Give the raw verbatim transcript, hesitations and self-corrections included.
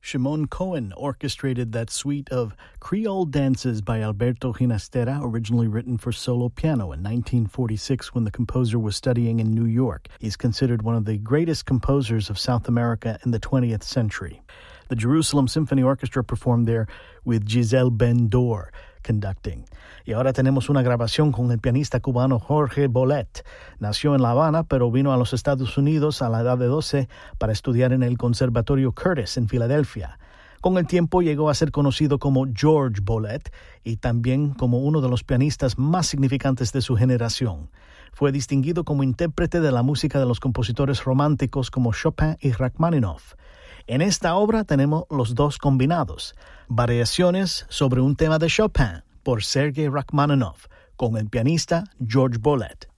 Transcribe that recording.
Shimon Cohen orchestrated that suite of Creole dances by Alberto Ginastera, originally written for solo piano in nineteen forty-six when the composer was studying in New York. He's considered one of the greatest composers of South America in the twentieth century. The Jerusalem Symphony Orchestra performed there with Giselle Ben-Dor conducting. Y ahora tenemos una grabación con el pianista cubano Jorge Bolet. Nació en La Habana, pero vino a los Estados Unidos a la edad de doce para estudiar en el Conservatorio Curtis en Filadelfia. Con el tiempo llegó a ser conocido como George Bolet y también como uno de los pianistas más significantes de su generación. Fue distinguido como intérprete de la música de los compositores románticos como Chopin y Rachmaninoff. En esta obra tenemos los dos combinados, variaciones sobre un tema de Chopin por Sergei Rachmaninoff, con el pianista George Bolet.